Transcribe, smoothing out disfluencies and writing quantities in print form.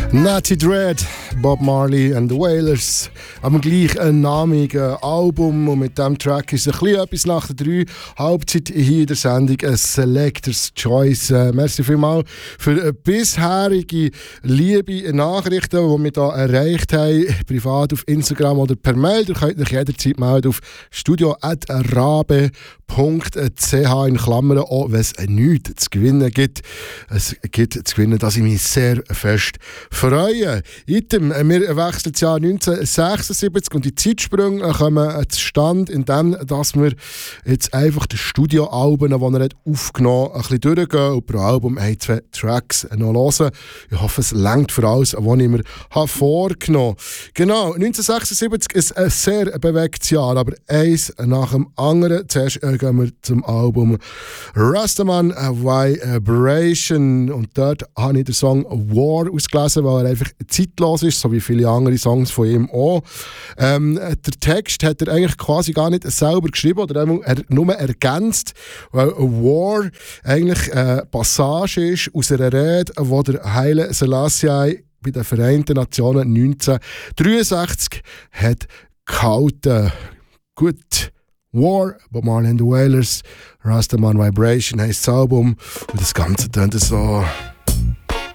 Natty Dread, Bob Marley and the Wailers. Am gleichen namigen Album und mit diesem Track ist ein bisschen etwas nach der 3. Halbzeit hier in der Sendung ein Selector's Choice. Merci vielmals für bisherige liebe Nachrichten, die wir hier erreicht haben, privat auf Instagram oder per Mail. Ihr könnt euch jederzeit melden auf studio@rabe.ch in Klammern, auch wenn es nichts zu gewinnen gibt. Es gibt zu gewinnen, dass ich mich sehr fest freue. Item, wir wechseln das Jahr 1976 und die Zeitsprünge kommen zustande, indem dass wir jetzt einfach die Studioalben, die er aufgenommen hat, ein bisschen durchgehen und pro Album 2 Tracks noch hören. Ich hoffe, es reicht für alles, was ich mir vorgenommen habe. Genau, 1976 ist ein sehr bewegtes Jahr, aber eins nach dem anderen. Zuerst gehen wir zum Album Rastaman Vibration und dort habe ich den Song War ausgelesen, weil er einfach zeitlos ist, so wie viele andere Songs von ihm auch. Der Text hat er eigentlich quasi gar nicht selber geschrieben oder nur ergänzt, weil War eigentlich eine Passage ist aus einer Rede, wo der Haile Selassie bei den Vereinten Nationen 1963 hat gehalten. Gut. War, Bob Marley and the Wailers, Rastaman Vibration heisst das Album und das Ganze tönt so.